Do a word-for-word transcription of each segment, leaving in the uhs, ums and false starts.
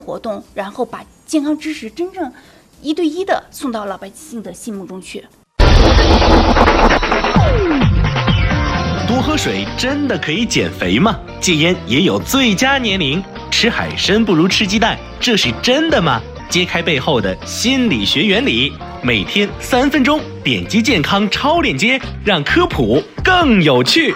活动，然后把健康知识真正一对一的送到老百姓的心目中去。 多喝水真的可以减肥吗？戒烟也有最佳年龄，吃海参不如吃鸡蛋，这是真的吗？揭开背后的心理学原理，每天三分钟，点击健康超链接，让科普更有趣。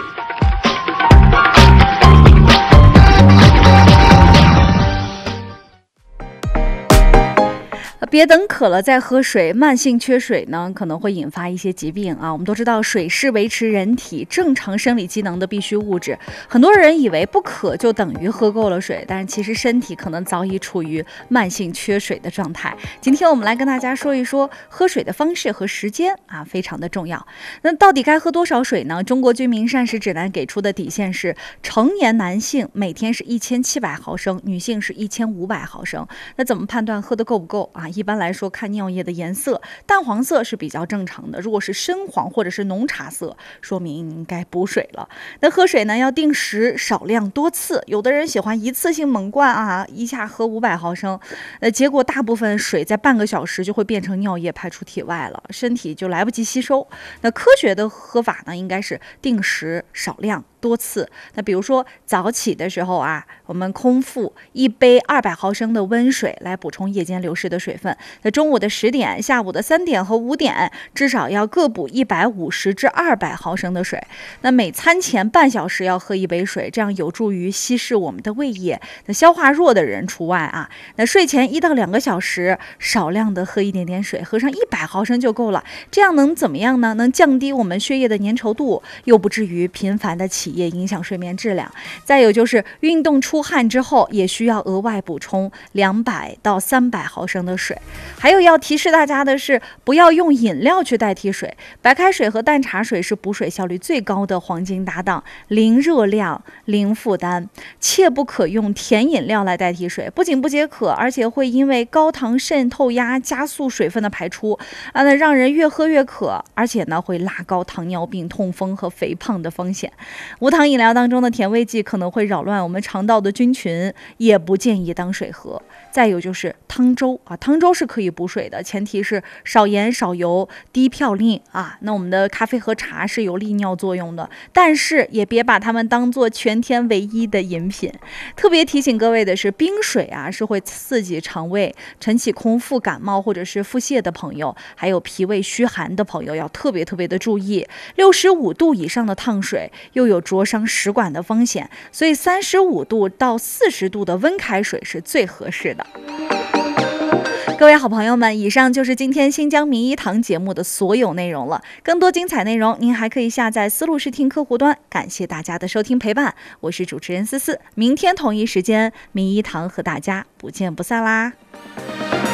别等渴了再喝水，慢性缺水呢可能会引发一些疾病啊。我们都知道水是维持人体正常生理机能的必需物质，很多人以为不渴就等于喝够了水，但是其实身体可能早已处于慢性缺水的状态。今天我们来跟大家说一说喝水的方式和时间啊，非常的重要。那到底该喝多少水呢？中国居民膳食指南给出的底线是，成年男性每天是一千七百毫升，女性是一千五百毫升。那怎么判断喝得够不够啊？一般来说，看尿液的颜色，淡黄色是比较正常的，如果是深黄或者是浓茶色，说明应该补水了。那喝水呢，要定时少量多次，有的人喜欢一次性猛灌啊，一下喝五百毫升，呃，结果大部分水在半个小时就会变成尿液排出体外了，身体就来不及吸收。那科学的喝法呢，应该是定时少量多次。那比如说早起的时候啊，我们空腹一杯二百毫升的温水来补充夜间流失的水分。那中午的十点、下午的三点和五点，至少要各补一百五十至二百毫升的水。那每餐前半小时要喝一杯水，这样有助于稀释我们的胃液。那消化弱的人除外啊。那睡前一到两个小时，少量的喝一点点水，喝上一百毫升就够了。这样能怎么样呢？能降低我们血液的粘稠度，又不至于频繁的起夜影响睡眠质量。再有就是运动出汗之后，也需要额外补充两百到三百毫升的水。还有要提示大家的是，不要用饮料去代替水。白开水和淡茶水是补水效率最高的黄金搭档，零热量、零负担，切不可用甜饮料来代替水，不仅不解渴，而且会因为高糖渗透压加速水分的排出啊，那让人越喝越渴，而且呢会拉高糖尿病、痛风和肥胖的风险。无糖饮料当中的甜味剂可能会扰乱我们肠道的菌群，也不建议当水喝。再有就是汤粥啊，汤粥是可以补水的，前提是少盐少油低嘌呤啊。那我们的咖啡和茶是有利尿作用的，但是也别把它们当做全天唯一的饮品。特别提醒各位的是，冰水啊是会刺激肠胃，晨起空腹感冒或者是腹泻的朋友，还有脾胃虚寒的朋友要特别特别的注意。六十五度以上的烫水又有灼伤食管的风险，所以三十五度到四十度的温开水是最合适的。各位好朋友们，以上就是今天新疆名医堂节目的所有内容了。更多精彩内容，您还可以下载思路视听客户端。感谢大家的收听陪伴，我是主持人思思。明天同一时间，名医堂和大家不见不散啦。